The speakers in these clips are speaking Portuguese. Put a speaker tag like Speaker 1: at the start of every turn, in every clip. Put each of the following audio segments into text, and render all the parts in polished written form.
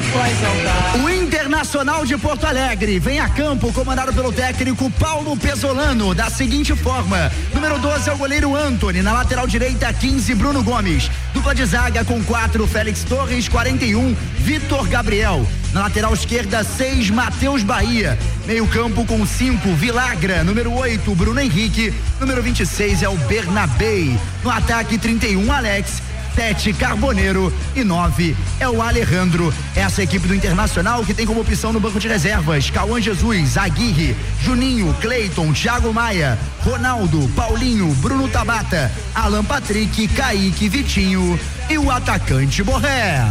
Speaker 1: O Internacional de Porto Alegre vem a campo comandado pelo técnico Paulo Pesolano da seguinte forma: número 12 é o goleiro Antony, na lateral direita 15 Bruno Gomes, dupla de zaga com 4 Félix Torres, 41 Vitor Gabriel, na lateral esquerda 6 Matheus Bahia, meio campo com 5 Vilagra, número 8 Bruno Henrique, número 26 é o Bernabei, no ataque 31 Alex, 7 Carboneiro e 9 é o Alejandro. Essa equipe do Internacional que tem como opção no banco de reservas Cauã Jesus, Aguirre, Juninho, Cleiton, Thiago Maia, Ronaldo, Paulinho, Bruno Tabata, Alan Patrick, Kaique, Vitinho e o atacante Borré.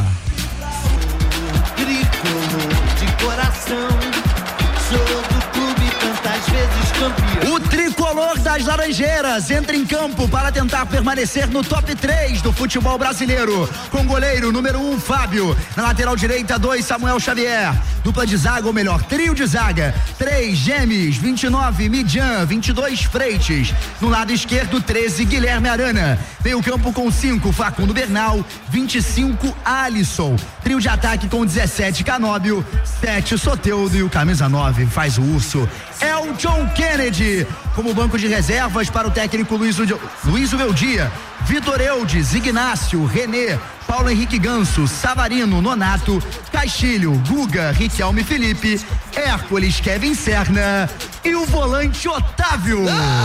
Speaker 2: Tricolor de coração, sou do clube tantas vezes campeão.
Speaker 1: O tricolor das Laranjeiras entra em campo para tentar permanecer no top 3 do futebol brasileiro, com goleiro número 1 Fábio, na lateral direita 2 Samuel Xavier, dupla de zaga, ou melhor, trio de zaga, 3 Gemes, 29 Midian, 22 Freites, no lado esquerdo 13 Guilherme Arana, meio campo com 5 Facundo Bernal, 25 Alisson, trio de ataque com 17 Canóbio, 7 Soteldo e o camisa 9 faz o urso, é o John Kennedy. Como banco de reservas para o técnico Luiz Uveldia, Vitor Eudes, Ignácio, Renê, Paulo Henrique Ganso, Savarino, Nonato, Castilho, Guga, Riquelme Felipe, Hércules, Kevin Serna e o volante Otávio.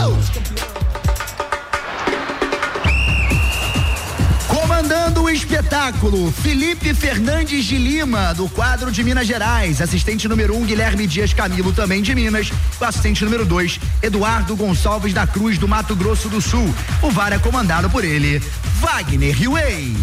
Speaker 1: Comandando o espetáculo, Felipe Fernandes de Lima, do quadro de Minas Gerais. Assistente número 1, Guilherme Dias Camilo, também de Minas. O assistente número 2, Eduardo Gonçalves da Cruz, do Mato Grosso do Sul. O VAR é comandado por ele, Wagner Riway.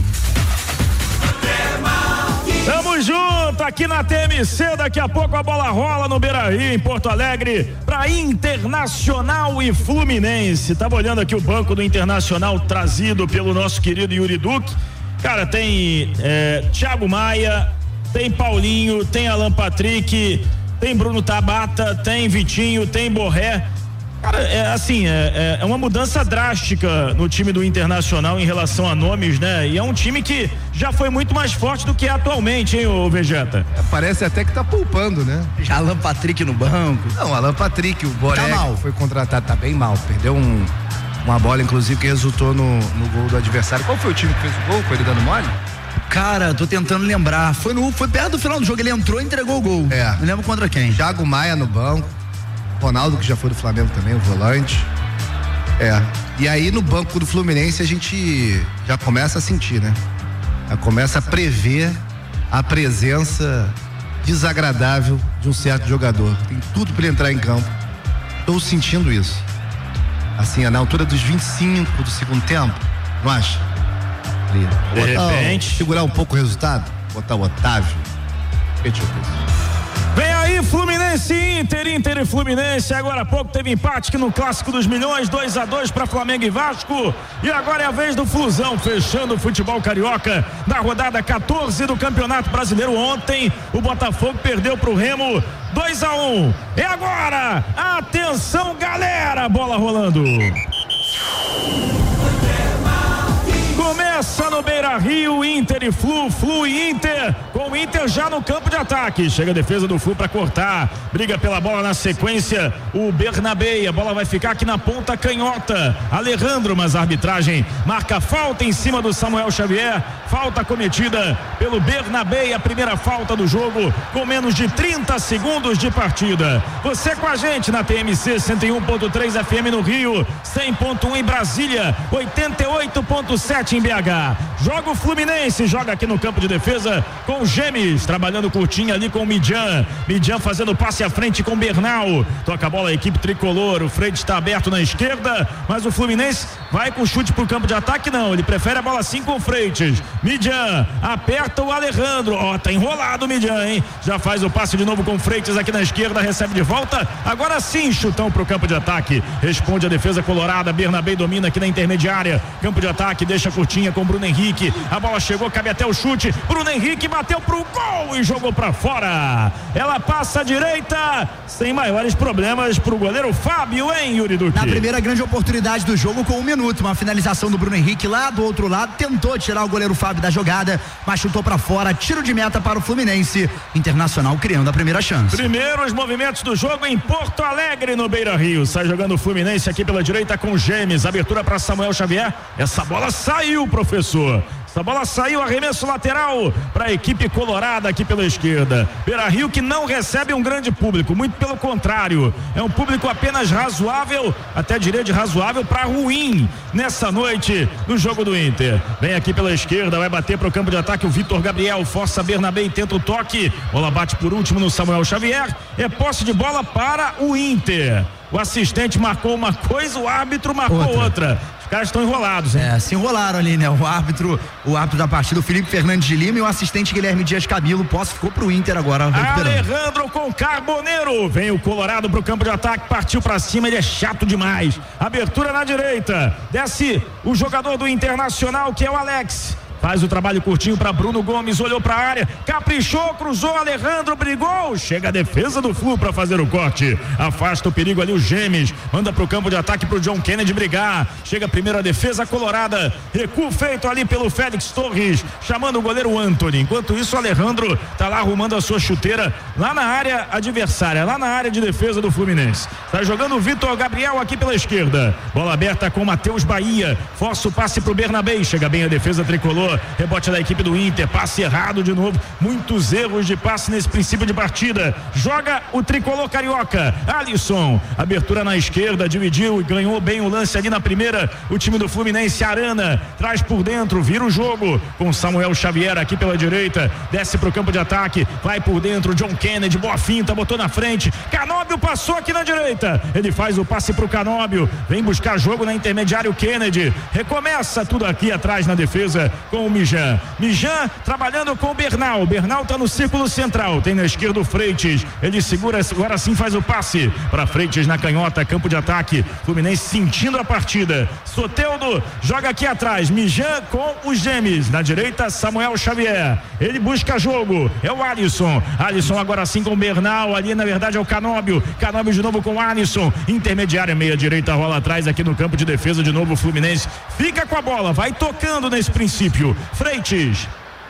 Speaker 3: Tamo junto aqui na TMC, daqui a pouco a bola rola no Beira-Rio, em Porto Alegre, pra Internacional e Fluminense. Tava olhando aqui o banco do Internacional trazido pelo nosso querido Yuri Duque. Cara, tem Thiago Maia, tem Paulinho, tem Alan Patrick, tem Bruno Tabata, tem Vitinho, tem Borré. Cara, é uma mudança drástica no time do Internacional em relação a nomes, né? E é um time que já foi muito mais forte do que é atualmente, hein, ô Vegeta?
Speaker 4: Parece até que tá poupando, né?
Speaker 1: Já Alan Patrick no banco.
Speaker 4: Não, Alan Patrick, o Boré
Speaker 1: tá mal.
Speaker 4: Foi contratado, tá bem mal. Perdeu uma bola, inclusive, que resultou no gol do adversário. Qual foi o time que fez o gol com ele dando mole?
Speaker 1: Cara, tô tentando lembrar. Foi perto do final do jogo, ele entrou e entregou o gol. Não lembro contra quem.
Speaker 4: Thiago Maia no banco. Ronaldo, que já foi do Flamengo também, o volante. E aí no banco do Fluminense a gente já começa a sentir, né? Já começa a prever a presença desagradável de um certo jogador. Tem tudo para ele entrar em campo. Estou sentindo isso. Assim, na altura dos 25 do segundo tempo, não acha?
Speaker 3: De repente.
Speaker 4: Segurar um pouco o resultado, botar o Otávio.
Speaker 3: Vem aí Fluminense Inter e Fluminense. Agora há pouco teve empate aqui no Clássico dos Milhões, 2-2 para Flamengo e Vasco. E agora é a vez do Flusão, fechando o futebol carioca da rodada 14 do Campeonato Brasileiro. Ontem o Botafogo perdeu pro Remo 2-1. É agora, atenção galera, bola rolando. Começa no Beira-Rio, Inter e Flu e Inter, com o Inter já no campo de ataque. Chega a defesa do Flu para cortar, briga pela bola na sequência, o Bernabei, a bola vai ficar aqui na ponta canhota. Alejandro, mas a arbitragem marca falta em cima do Samuel Xavier, falta cometida pelo Bernabei, a primeira falta do jogo, com menos de 30 segundos de partida. Você com a gente na TMC 101.3 FM no Rio, 100.1 em Brasília, 88.7 em BH. Joga o Fluminense, joga aqui no campo de defesa com o Gemes, trabalhando curtinho ali com o Midian fazendo passe à frente com o Bernal, toca a bola a equipe tricolor, o Freire está aberto na esquerda, mas o Fluminense vai com chute pro campo de ataque, não, ele prefere a bola assim com o Freitas. Midian, aperta o Alejandro, tá enrolado o Midian, hein? Já faz o passe de novo com o Freitas aqui na esquerda, recebe de volta, agora sim, chutão pro campo de ataque, responde a defesa colorada, Bernabei domina aqui na intermediária, campo de ataque, deixa curtinha com Bruno Henrique, Henrique, a bola chegou, cabe até o chute, Bruno Henrique bateu pro gol e jogou pra fora. Ela passa à direita, sem maiores problemas pro goleiro Fábio, hein, Yuri Duque?
Speaker 1: Na primeira grande oportunidade do jogo, com 1 minuto, uma finalização do Bruno Henrique lá do outro lado, tentou tirar o goleiro Fábio da jogada, mas chutou pra fora, tiro de meta para o Fluminense. Internacional criando a primeira chance.
Speaker 3: Primeiros movimentos do jogo em Porto Alegre, no Beira-Rio. Sai jogando o Fluminense aqui pela direita com Gemes, abertura para Samuel Xavier. Essa bola saiu, professor. Essa bola saiu, arremesso lateral para a equipe colorada aqui pela esquerda. Beira-Rio que não recebe um grande público, muito pelo contrário, é um público apenas razoável, até diria de razoável para ruim nessa noite no jogo do Inter. Vem aqui pela esquerda, vai bater para o campo de ataque o Vitor Gabriel, força Bernabé e tenta o toque, bola bate por último no Samuel Xavier, é posse de bola para o Inter. O assistente marcou uma coisa, o árbitro marcou outra. Os caras estão enrolados, hein?
Speaker 1: Se enrolaram ali, né? O árbitro da partida, o Felipe Fernandes de Lima, e o assistente Guilherme Dias Camilo. Posse ficou pro Inter agora.
Speaker 3: Alejandro com Carboneiro. Vem o Colorado pro campo de ataque, partiu pra cima, ele é chato demais. Abertura na direita. Desce o jogador do Internacional, que é o Alex. Faz o trabalho curtinho para Bruno Gomes, olhou para a área, caprichou, cruzou, Alejandro brigou, chega a defesa do Flu para fazer o corte, afasta o perigo ali o Gemes, manda para o campo de ataque para o John Kennedy brigar, chega a primeira defesa colorada, recuo feito ali pelo Félix Torres, chamando o goleiro Antony. Enquanto isso, o Alejandro tá lá arrumando a sua chuteira lá na área adversária, lá na área de defesa do Fluminense. Tá jogando o Vitor Gabriel aqui pela esquerda, bola aberta com Matheus Bahia, força o passe pro Bernabé, chega bem a defesa tricolor. Rebote da equipe do Inter, passe errado de novo, muitos erros de passe nesse princípio de partida. Joga o tricolor carioca, Alisson, abertura na esquerda, dividiu e ganhou bem o lance ali na primeira. O time do Fluminense, Arana, traz por dentro, vira o jogo com Samuel Xavier aqui pela direita, desce pro campo de ataque, vai por dentro, John Kennedy, boa finta, botou na frente, Canóbio passou aqui na direita, ele faz o passe pro Canóbio, vem buscar jogo na intermediária o Kennedy, recomeça tudo aqui atrás na defesa com o Mijan trabalhando com o Bernal tá no círculo central, tem na esquerda o Freitas, ele segura, agora sim faz o passe para Freitas na canhota, campo de ataque, Fluminense sentindo a partida, Soteldo joga aqui atrás, Mijan com os Gemes, na direita Samuel Xavier, ele busca jogo, é o Alisson agora sim com o Bernal, ali na verdade é o Canóbio de novo com o Alisson, intermediária meia direita, rola atrás aqui no campo de defesa de novo o Fluminense, fica com a bola, vai tocando nesse princípio, Freitas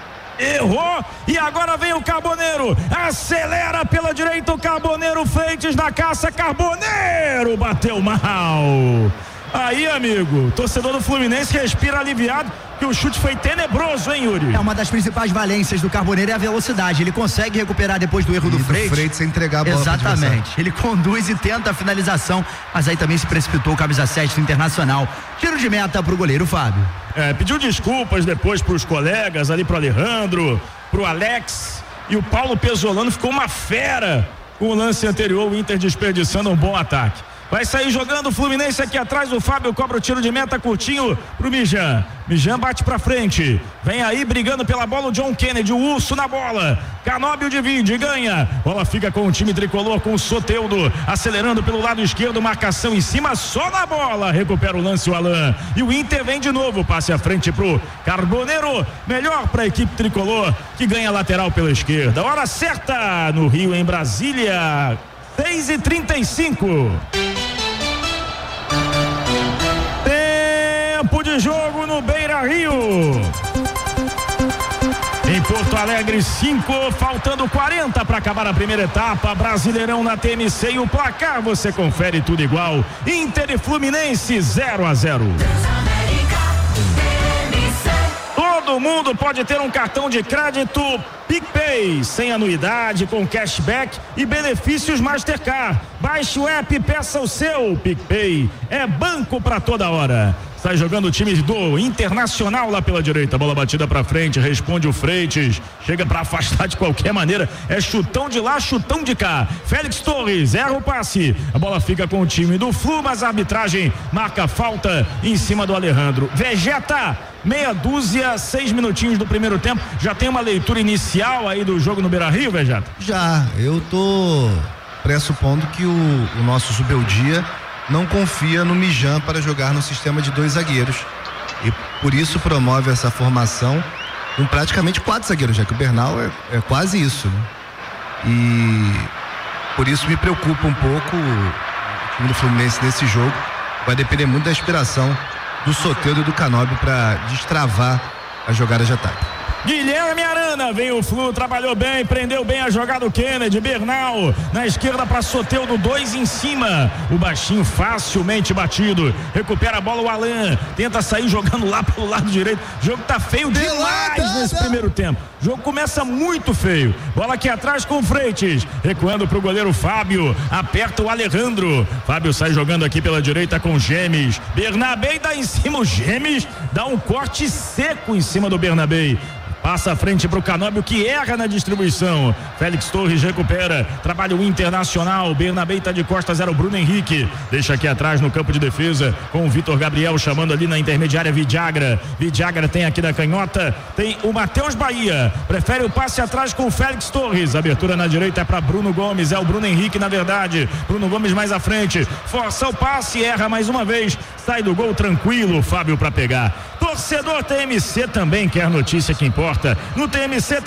Speaker 3: errou e agora vem o Carboneiro, acelera pela direita o Carboneiro, Freitas na caça, Carboneiro bateu mal. Aí, amigo, torcedor do Fluminense respira aliviado, que o chute foi tenebroso, hein, Yuri?
Speaker 1: É uma das principais valências do Carboneiro, é a velocidade. Ele consegue recuperar depois do erro do Freitas.
Speaker 4: Do Freitas entregar a bola.
Speaker 1: Exatamente. Ele conduz e tenta a finalização, mas aí também se precipitou o camisa 7 do Internacional. Tiro de meta pro goleiro Fábio.
Speaker 3: Pediu desculpas depois pros colegas ali, pro Alejandro, pro Alex, e o Paulo Pesolano ficou uma fera com o lance anterior, o Inter desperdiçando um bom ataque. Vai sair jogando o Fluminense aqui atrás, o Fábio cobra o tiro de meta curtinho pro Mijan bate pra frente, vem aí brigando pela bola o John Kennedy, o Urso na bola, Canóbio divide, ganha, bola fica com o time tricolor, com o Soteldo, acelerando pelo lado esquerdo, marcação em cima, só na bola, recupera o lance o Alan, e o Inter vem de novo, passe à frente pro Carboneiro, melhor pra equipe tricolor, que ganha lateral pela esquerda, hora certa no Rio, em Brasília, 6h35. Tempo de jogo no Beira-Rio. Em Porto Alegre, 5, faltando 40 para acabar a primeira etapa. Brasileirão na TMC e o placar você confere tudo igual. Inter e Fluminense 0-0. Todo mundo pode ter um cartão de crédito PicPay, sem anuidade, com cashback e benefícios Mastercard. Baixe o app e peça o seu. PicPay é banco para toda hora. Sai jogando o time do Internacional lá pela direita, bola batida pra frente, responde o Freitas, chega pra afastar de qualquer maneira, é chutão de lá, chutão de cá, Félix Torres erra o passe, a bola fica com o time do Flu, mas a arbitragem marca falta em cima do Alejandro. Vegeta, meia dúzia, 6 minutinhos do primeiro tempo, já tem uma leitura inicial aí do jogo no Beira-Rio, Vegeta?
Speaker 4: Já, eu tô pressupondo que o nosso Zubeldia não confia no Mijan para jogar no sistema de 2 zagueiros. E por isso promove essa formação com praticamente 4 zagueiros, já que o Bernal é quase isso, né? E por isso me preocupa um pouco o time do Fluminense nesse jogo. Vai depender muito da inspiração do Soteldo e do Canóbio para destravar as jogadas de ataque.
Speaker 3: Guilherme Arana, vem o Flu, trabalhou bem, prendeu bem a jogada do Kennedy, Bernal na esquerda para Soteldo, 2 em cima, o baixinho facilmente batido, recupera a bola o Alan, tenta sair jogando lá pelo lado direito, o jogo tá feio demais nesse primeiro tempo, o jogo começa muito feio, bola aqui atrás com o Freitas, recuando pro goleiro Fábio, aperta o Alejandro, Fábio sai jogando aqui pela direita com o Gemes, Bernabé dá em cima, o Gemes dá um corte seco em cima do Bernabé. Passa a frente para o Canóbio, que erra na distribuição. Félix Torres recupera. Trabalha o Internacional. Bernabé está de costas, era o Bruno Henrique. Deixa aqui atrás no campo de defesa com o Vitor Gabriel chamando ali na intermediária Vidagra. Vidagra tem aqui da canhota. Tem o Matheus Bahia. Prefere o passe atrás com o Félix Torres. Abertura na direita é para Bruno Gomes. É o Bruno Henrique, na verdade. Bruno Gomes mais à frente. Força o passe, erra mais uma vez. Sai do gol tranquilo, Fábio para pegar. Torcedor TMC também quer notícia que importa. No TMC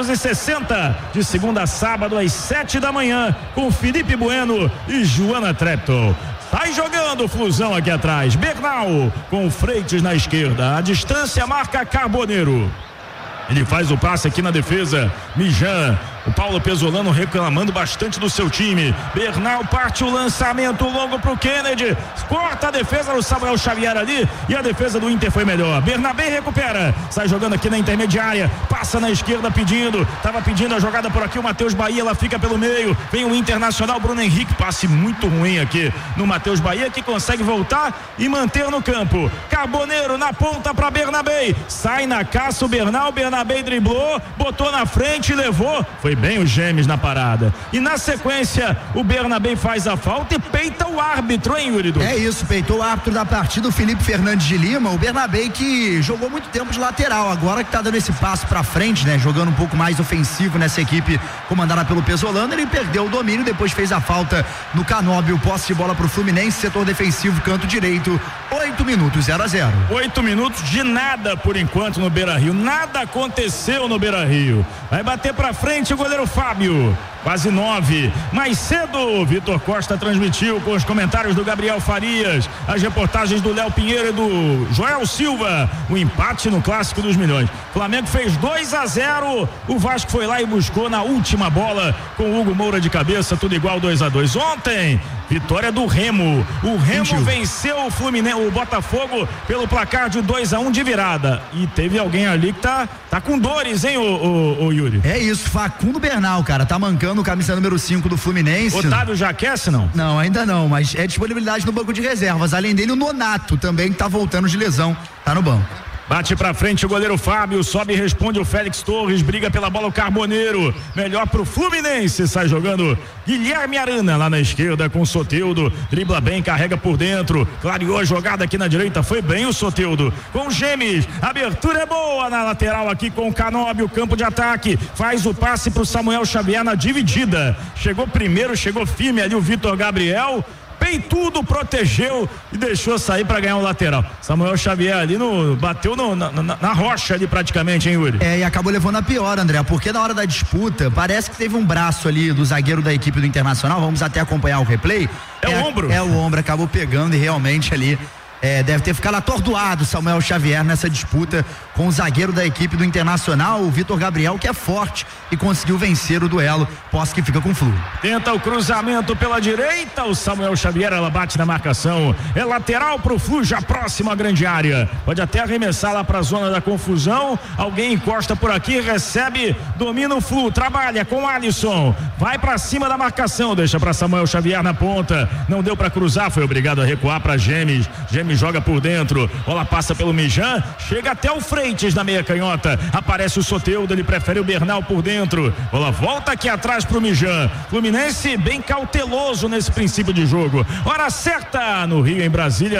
Speaker 3: 360, de segunda a sábado às 7 da manhã, com Felipe Bueno e Joana Treptow. Sai jogando o Flusão aqui atrás. Bernal com o Freitas na esquerda. A distância marca Carboneiro. Ele faz o passe aqui na defesa. Mijan. O Paulo Pesolano reclamando bastante do seu time. Bernal parte o lançamento longo pro Kennedy. Corta a defesa do Samuel Xavier ali. E a defesa do Inter foi melhor. Bernabé recupera. Sai jogando aqui na intermediária. Passa na esquerda pedindo. Tava pedindo a jogada por aqui. O Matheus Bahia. Ela fica pelo meio. Vem o Internacional. Bruno Henrique. Passe muito ruim aqui no Matheus Bahia, que consegue voltar e manter no campo. Carboneiro na ponta para Bernabé. Sai na caça o Bernal. Bernabé driblou. Botou na frente e levou. Foi bem o Gemes na parada. E na sequência, o Bernabé faz a falta e peita o árbitro, hein, Yuri?
Speaker 1: É isso, peitou o árbitro da partida, o Felipe Fernandes de Lima. O Bernabé que jogou muito tempo de lateral, agora que tá dando esse passo pra frente, né? Jogando um pouco mais ofensivo nessa equipe comandada pelo Pesolano. Ele perdeu o domínio, depois fez a falta no Canóbio. Posse de bola pro Fluminense, setor defensivo, canto direito. 8 minutos, 0-0.
Speaker 3: 8 minutos de nada por enquanto no Beira-Rio. Nada aconteceu no Beira-Rio. Vai bater pra frente o goleiro Fábio. Quase 9. Mais cedo, Vitor Costa transmitiu com os comentários do Gabriel Farias, as reportagens do Léo Pinheiro e do Joel Silva. O empate no Clássico dos Milhões. Flamengo fez 2-0. O Vasco foi lá e buscou na última bola com o Hugo Moura de cabeça, tudo igual, 2-2. Ontem, vitória do Remo. O Remo venceu o Fluminense, o Botafogo, pelo placar de 2-1 de virada. E teve alguém ali que tá com dores, hein, o Yuri?
Speaker 1: É isso, Facundo Bernal, cara, tá mancando o camisa número 5 do Fluminense.
Speaker 3: Otávio já aquece, não?
Speaker 1: Não, ainda não, mas é disponibilidade no banco de reservas. Além dele, o Nonato também, que tá voltando de lesão, tá no banco.
Speaker 3: Bate pra frente o goleiro Fábio, sobe e responde o Félix Torres, briga pela bola o Carboneiro, melhor pro Fluminense, sai jogando Guilherme Arana lá na esquerda com o Soteldo, dribla bem, carrega por dentro, clareou a jogada aqui na direita, foi bem o Soteldo, com o Gemes, abertura é boa na lateral aqui com o Canóbio, campo de ataque, faz o passe pro Samuel Xavier na dividida, chegou primeiro, chegou firme ali o Vitor Gabriel, peitudo, protegeu e deixou sair para ganhar o lateral. Samuel Xavier ali bateu na rocha ali praticamente, hein, Yuri?
Speaker 1: E acabou levando a pior, André, porque na hora da disputa parece que teve um braço ali do zagueiro da equipe do Internacional, vamos até acompanhar o replay.
Speaker 3: O ombro?
Speaker 1: É o ombro, acabou pegando e realmente ali deve ter ficado atordoado Samuel Xavier nessa disputa com o zagueiro da equipe do Internacional, o Vitor Gabriel, que é forte e conseguiu vencer o duelo. Posse que fica com o Flu.
Speaker 3: Tenta o cruzamento pela direita, o Samuel Xavier, ela bate na marcação, é lateral pro Flu, já próximo à grande área, pode até arremessar lá pra zona da confusão, alguém encosta por aqui, recebe, domina o Flu, trabalha com o Alisson, vai pra cima da marcação, deixa pra Samuel Xavier na ponta, não deu pra cruzar, foi obrigado a recuar pra Gemes joga por dentro, bola passa pelo Mijan, chega até o Freitas na meia canhota, aparece o Soteldo, ele prefere o Bernal por dentro, bola volta aqui atrás pro Mijan, Fluminense bem cauteloso nesse princípio de jogo, hora certa no Rio, em Brasília,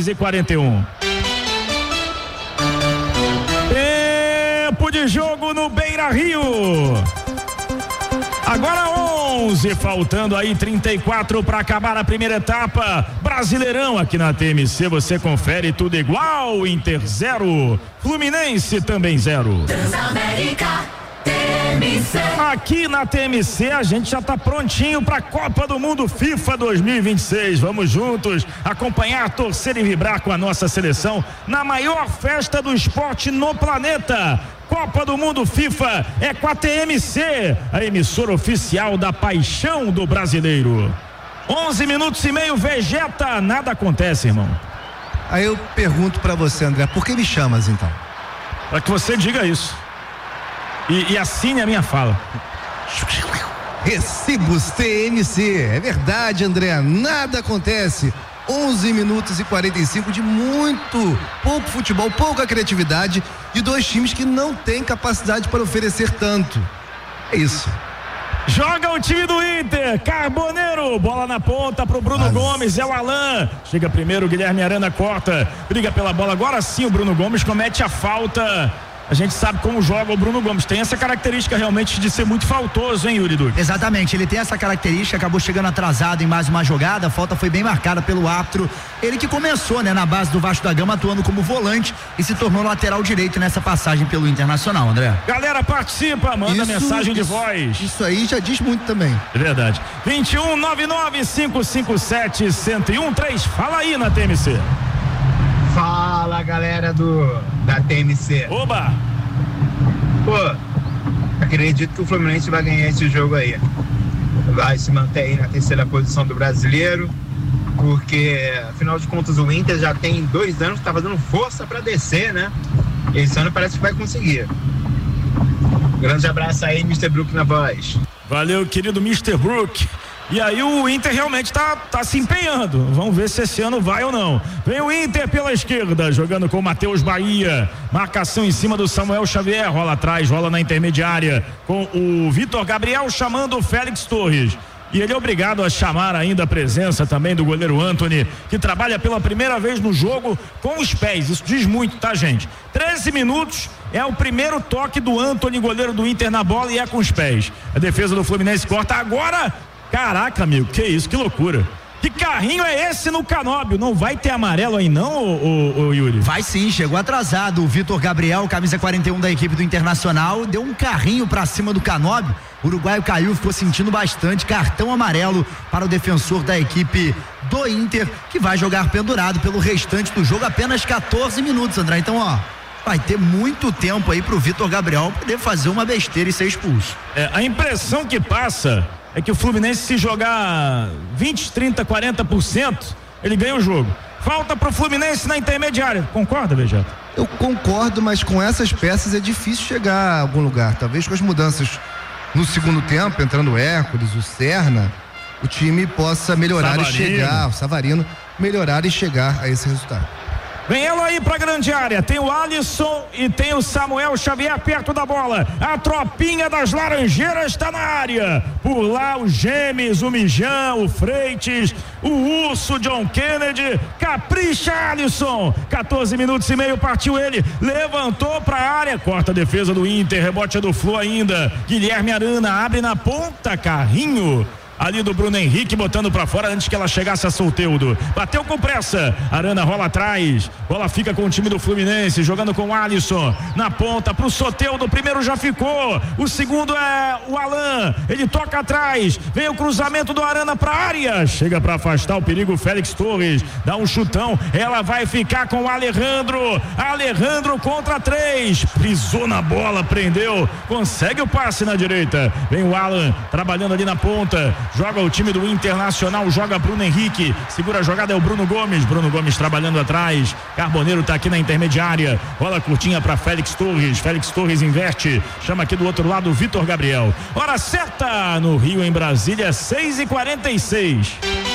Speaker 3: 6h41. Tempo de jogo no Beira-Rio. Agora 11, faltando aí 34 para acabar a primeira etapa. Brasileirão aqui na TMC, você confere tudo igual. Inter 0, Fluminense também 0.
Speaker 5: Transamérica TMC.
Speaker 3: Aqui na TMC a gente já tá prontinho para a Copa do Mundo FIFA 2026. Vamos juntos acompanhar, torcer e vibrar com a nossa seleção na maior festa do esporte no planeta. Copa do Mundo FIFA é com a TMC, a emissora oficial da paixão do brasileiro. 11 minutos e meio, Vegeta, nada acontece, irmão.
Speaker 4: Aí eu pergunto pra você, André, por que me chamas então?
Speaker 3: Para que você diga isso e assine a minha fala.
Speaker 4: Recibos TMC, é verdade, André, nada acontece. 11 minutos e 45 de muito pouco futebol, pouca criatividade de dois times que não têm capacidade para oferecer tanto. É isso.
Speaker 3: Joga o time do Inter, Carboneiro, bola na ponta pro Bruno Gomes, é o Alan. Chega primeiro, o Guilherme Arana corta, briga pela bola, agora sim o Bruno Gomes comete a falta. A gente sabe como joga o Bruno Gomes, tem essa característica realmente de ser muito faltoso, hein, Yuri Duque?
Speaker 1: Exatamente, ele tem essa característica, acabou chegando atrasado em mais uma jogada, a falta foi bem marcada pelo árbitro. Ele que começou, né, na base do Vasco da Gama, atuando como volante e se tornou lateral direito nessa passagem pelo Internacional, André.
Speaker 3: Galera, participa, manda mensagem de voz.
Speaker 4: Isso aí já diz muito também.
Speaker 3: É verdade. 2199-557-1013, fala aí na TMC.
Speaker 6: Fala, galera da TMC.
Speaker 3: Oba!
Speaker 6: Pô, acredito que o Fluminense vai ganhar esse jogo aí. Vai se manter aí na terceira posição do brasileiro, porque, afinal de contas, o Inter já tem 2 anos que tá fazendo força pra descer, né? Esse ano parece que vai conseguir. Grande abraço aí, Mr. Brook na voz.
Speaker 3: Valeu, querido Mr. Brook. E aí o Inter realmente tá se empenhando. Vamos ver se esse ano vai ou não. Vem o Inter pela esquerda, jogando com o Matheus Bahia. Marcação em cima do Samuel Xavier. Rola atrás, rola na intermediária. Com o Vitor Gabriel chamando o Félix Torres. E ele é obrigado a chamar ainda a presença também do goleiro Antony, que trabalha pela primeira vez no jogo com os pés. Isso diz muito, tá, gente? 13 minutos é o primeiro toque do Antony, goleiro do Inter, na bola, e é com os pés. A defesa do Fluminense corta agora. Caraca, amigo, que isso, que loucura. Que carrinho é esse no Canóbio? Não vai ter amarelo aí não, ô Yuri?
Speaker 1: Vai sim, chegou atrasado. O Vitor Gabriel, camisa 41 da equipe do Internacional, deu um carrinho pra cima do Canóbio. O uruguaio caiu, ficou sentindo bastante. Cartão amarelo para o defensor da equipe do Inter, que vai jogar pendurado pelo restante do jogo. Apenas 14 minutos, André. Então, ó, vai ter muito tempo aí pro Vitor Gabriel poder fazer uma besteira e ser expulso.
Speaker 3: A impressão que passa é que o Fluminense, se jogar 20, 30, 40%, ele ganha o jogo. Falta pro Fluminense na intermediária. Concorda, Vegeta?
Speaker 4: Eu concordo, mas com essas peças é difícil chegar a algum lugar. Talvez com as mudanças no segundo tempo, entrando o Hércules, o Serna, o time possa melhorar
Speaker 3: Savarino.
Speaker 4: E chegar, o Savarino, melhorar e chegar a esse resultado.
Speaker 3: Vem ela aí pra grande área, tem o Alisson e tem o Samuel Xavier perto da bola. A tropinha das Laranjeiras está na área. Por lá o Gemes, o Mijão, o Freitas, o Urso, John Kennedy. Capricha, Alisson. 14 minutos e meio, partiu ele, levantou pra área, corta a defesa do Inter, rebote do Flu ainda. Guilherme Arana abre na ponta, carrinho ali do Bruno Henrique, botando pra fora antes que ela chegasse a Soteldo. Bateu com pressa, Arana rola atrás, bola fica com o time do Fluminense, jogando com o Alisson na ponta pro Soteldo. O primeiro já ficou, o segundo é o Alan, ele toca atrás, vem o cruzamento do Arana pra área, chega pra afastar o perigo. Félix Torres dá um chutão, ela vai ficar com o Alejandro contra 3, pisou na bola, prendeu, consegue o passe na direita. Vem o Alan trabalhando ali na ponta, joga o time do Internacional, joga Bruno Henrique, segura a jogada, é o Bruno Gomes trabalhando atrás. Carboneiro tá aqui na intermediária, bola curtinha para Félix Torres inverte, chama aqui do outro lado o Vitor Gabriel. Hora certa no Rio, em Brasília, 6h46.